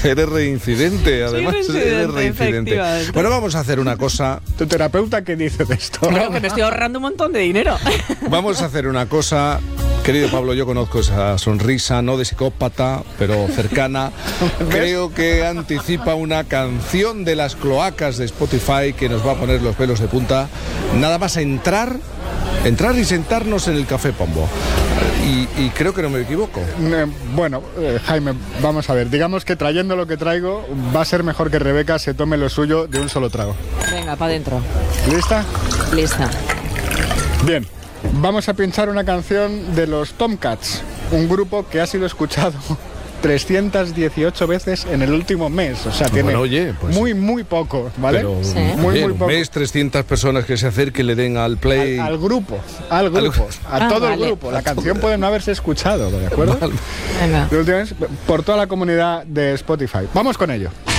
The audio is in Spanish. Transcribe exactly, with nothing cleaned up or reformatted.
Eres reincidente, además. Sí, reincidente, eres reincidente. Bueno, vamos a hacer una cosa. ¿Tu terapeuta qué dice de esto? Creo que me estoy ahorrando un montón de dinero. Vamos a hacer una cosa. Querido Pablo, yo conozco esa sonrisa, no de psicópata, pero cercana. Creo que anticipa una canción de las cloacas de Spotify que nos va a poner los pelos de punta. Nada más entrar, entrar y sentarnos en el Café Pombo. Y, y creo que no me equivoco. Eh, bueno, eh, Jaime, vamos a ver. Digamos que trayendo lo que traigo, va a ser mejor que Rebeca se tome lo suyo de un solo trago. Venga, para adentro. ¿Lista? Lista. Bien. Vamos a pinchar una canción de los Tomcats, un grupo que ha sido escuchado trescientas dieciocho veces en el último mes. O sea, tiene bueno, oye, pues, muy, muy poco, ¿vale? Pero, sí. Muy, bien, muy poco. Un mes, trescientas personas que se acerquen, le den al play. Al, al grupo, al grupo, a ah, todo vale. el grupo. La canción puede no haberse escuchado, ¿de acuerdo? Vale. Venga. De última vez, por toda la comunidad de Spotify. Vamos con ello.